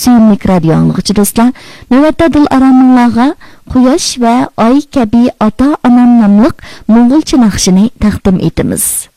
Suyimlik radio anlıqçı dostlar, növətdə dil aramınlarga Quyosh və Ay kabi ata-onam namlıq Moğolcha naqshini taqdim etimiz.